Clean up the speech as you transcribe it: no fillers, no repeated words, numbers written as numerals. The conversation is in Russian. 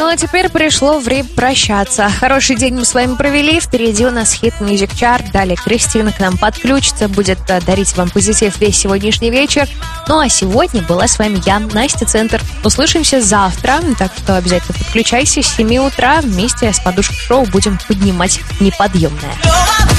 а теперь пришло время прощаться. Хороший день мы с вами провели. Впереди у нас хит Music Chart. Далее Кристина к нам подключится, будет дарить вам позитив весь сегодняшний вечер. Ну а сегодня была с вами я, Настя Центр. Услышимся завтра, так что обязательно подключайся с 7 утра. Вместе с Подушкой Шоу будем поднимать неподъемное.